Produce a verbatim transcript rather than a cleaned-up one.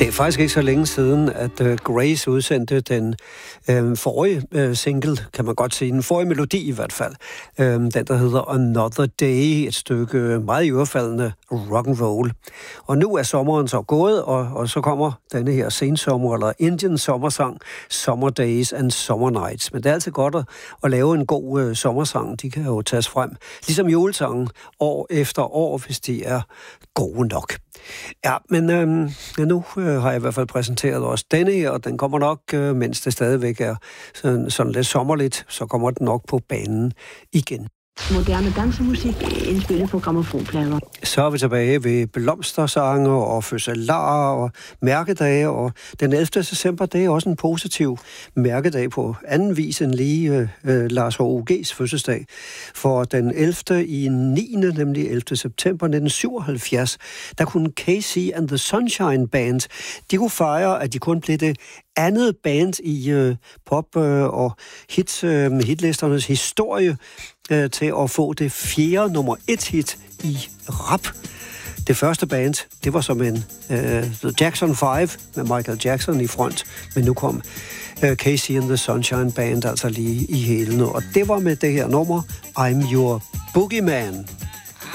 Det er faktisk ikke så længe siden, at uh, Grace udsendte den uh, forrige uh, single, kan man godt sige, den forrige melodi i hvert fald. Uh, den, der hedder Another Day, et stykke meget iørefaldende rock and roll. Og nu er sommeren så gået, og, og så kommer denne her sensommer, eller Indian sommersang, Summer Days and Summer Nights. Men det er altid godt at, at lave en god uh, sommersang. De kan jo tages frem, ligesom julesangen, år efter år, hvis de er gode nok. Ja, men øhm, nu øh, har jeg i hvert fald præsenteret også denne her, og den kommer nok, øh, mens det stadigvæk er sådan, sådan lidt sommerligt, så kommer den nok på banen igen. Moderne dansemusik indspillet på grammofonplader. Så er vi tilbage ved blomstersange og fødselarer og mærkedage, og den ellevte december, det er også en positiv mærkedag på anden vis end lige øh, Lars H O G's fødselsdag. For den ellevte i niende, nemlig ellevte september nitten syvoghalvfjerds, der kunne Casey and the Sunshine Band, de kunne fejre, at de kun blev det andet band i øh, pop- øh, og hits, øh, hitlisternes historie øh, til at få det fjerde nummer et hit i rap. Det første band, det var som en øh, The Jackson fem med Michael Jackson i front, men nu kom øh, Casey and the Sunshine Band altså lige i hælene, og det var med det her nummer I'm Your Boogeyman.